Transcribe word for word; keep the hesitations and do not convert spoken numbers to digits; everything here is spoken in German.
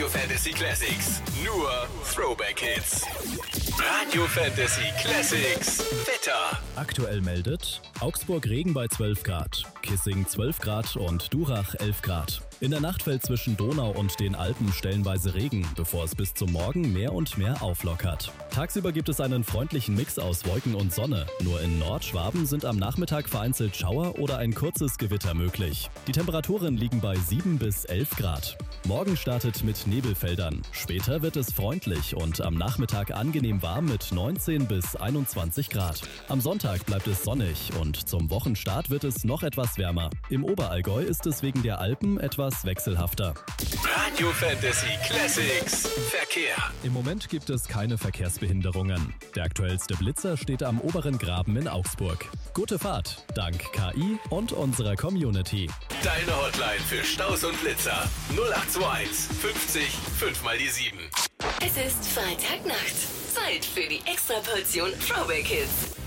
Radio Fantasy Classics. Nur Throwback Hits. Radio Fantasy Classics. Wetter. Aktuell meldet Augsburg Regen bei zwölf Grad, Kissing zwölf Grad und Durach elf Grad. In der Nacht fällt zwischen Donau und den Alpen stellenweise Regen, bevor es bis zum Morgen mehr und mehr auflockert. Tagsüber gibt es einen freundlichen Mix aus Wolken und Sonne. Nur in Nordschwaben sind am Nachmittag vereinzelt Schauer oder ein kurzes Gewitter möglich. Die Temperaturen liegen bei sieben bis elf Grad. Morgen startet mit Nebelfeldern. Später wird es freundlich und am Nachmittag angenehm warm mit neunzehn bis einundzwanzig Grad. Am Sonntag bleibt es sonnig und zum Wochenstart wird es noch etwas wärmer. Im Oberallgäu ist es wegen der Alpen etwas wechselhafter. Radio Fantasy Classics. Verkehr. Im Moment gibt es keine Verkehrsbehinderungen. Der aktuellste Blitzer steht am oberen Graben in Augsburg. Gute Fahrt, dank K I und unserer Community. Deine Hotline für Staus und Blitzer. null acht zwei eins fünfzig fünf mal die sieben. Es ist Freitagnacht. Zeit für die Extraportion Throwback Hits.